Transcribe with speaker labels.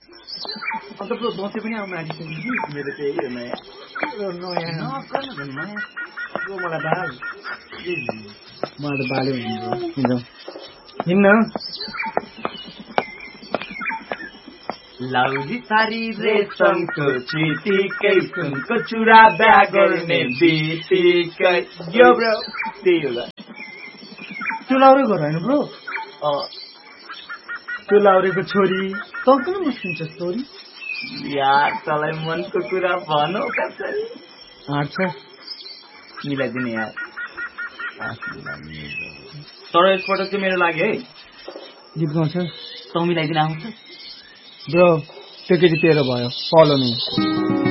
Speaker 1: अन्त ब्रो दसैँ पनि आउनु आँटिसक्यो कि मेरो चाहिँ नयाँ ब्रो मलाई बाल
Speaker 2: मलाई त बाल्यो हिँड्नु हिँड्न
Speaker 1: लाउजी सारी रेशमको चिटिकै सुनको चुरा बिहा गर्ने बितिकै यो ब्रो त्यही होला
Speaker 2: त्यो लाउरे घर होइन ब्रो त्यो लाउरेको छोरी तँ किन मुस्किन्छ छोरी
Speaker 1: यार तँलाई मनको कुरा भनौ कसरी
Speaker 2: आँट्छ
Speaker 1: मिलाइदिने यार तर यसपटक चाहिँ मेरो लागि है
Speaker 2: गीत गाउँछ
Speaker 1: तँ मिलाइदिन आउँछ
Speaker 2: ब्रो त्यो केटी तेरो भयो फलो मी